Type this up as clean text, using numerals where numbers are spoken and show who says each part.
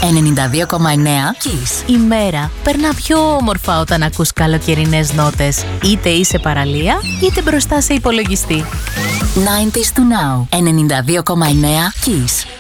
Speaker 1: 92,9 Kiss.
Speaker 2: Η μέρα περνά πιο όμορφα όταν ακούς καλοκαιρινές νότες. Είτε είσαι παραλία, είτε μπροστά σε υπολογιστή.
Speaker 1: 90s to now. 92,9 Kiss.